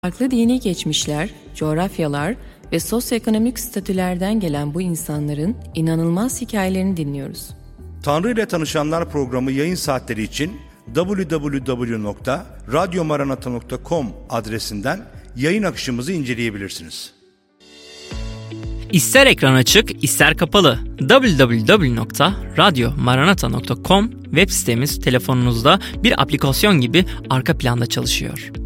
Farklı dini geçmişler, coğrafyalar ve sosyoekonomik statülerden gelen bu insanların inanılmaz hikayelerini dinliyoruz. Tanrı ile Tanışanlar programı yayın saatleri için www.radyomaranata.com adresinden yayın akışımızı inceleyebilirsiniz. İster ekran açık, ister kapalı. www.radyomaranata.com web sitemiz telefonunuzda bir aplikasyon gibi arka planda çalışıyor.